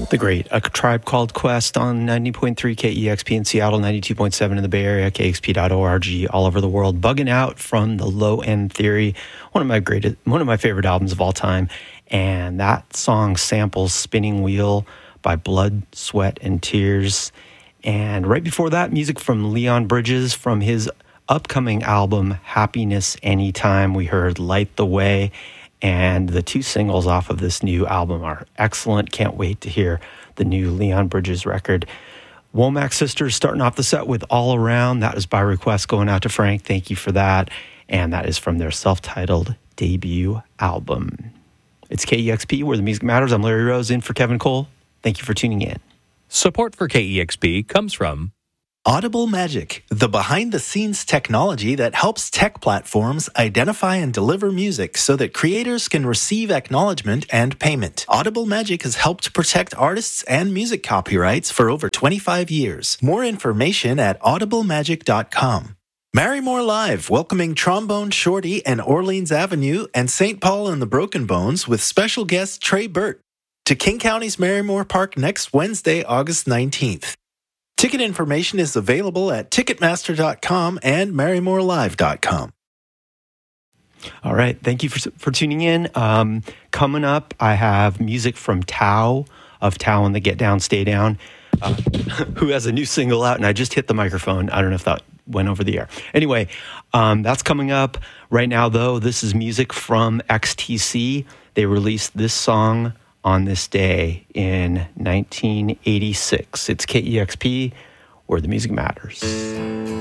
The great A Tribe Called Quest on 90.3 KEXP in Seattle, 92.7 in the Bay Area, KXP.org, all over the world. Bugging Out from the Low End Theory, one of my favorite albums of all time. And that song samples Spinning Wheel by Blood, Sweat, and Tears. And right before that, music from Leon Bridges from his upcoming album, Happiness Anytime. We heard Light the Way. And the two singles off of this new album are excellent. Can't wait to hear the new Leon Bridges record. Womack Sisters starting off the set with All Around. That is by request going out to Frank. Thank you for that. And that is from their self-titled debut album. It's KEXP, where the music matters. I'm Larry Rose, in for Kevin Cole. Thank you for tuning in. Support for KEXP comes from Audible Magic, the behind-the-scenes technology that helps tech platforms identify and deliver music so that creators can receive acknowledgement and payment. Audible Magic has helped protect artists and music copyrights for over 25 years. More information at audiblemagic.com. Marrymore Live, welcoming Trombone Shorty and Orleans Avenue and St. Paul and the Broken Bones with special guest Trey Burt to King County's Marrymore Park next Wednesday, August 19th. Ticket information is available at Ticketmaster.com and MarrymoreLive.com. All right. Thank you for tuning in. Coming up, I have music from Tao of Tao and the Get Down, Stay Down, who has a new single out, and I just hit the microphone. I don't know if that went over the air. Anyway, that's coming up. Right now, though, this is music from XTC. They released this song on this day in 1986. It's KEXP, where the music matters.